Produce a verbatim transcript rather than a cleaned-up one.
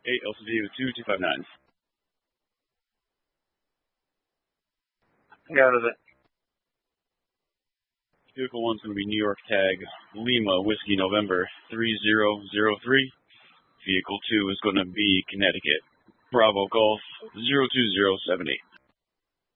eight, L C D with two two five nine. Got it. Vehicle one's going to be New York tag Lima Whiskey November three zero zero three. Vehicle two is going to be Connecticut Bravo Golf zero two zero seven eight.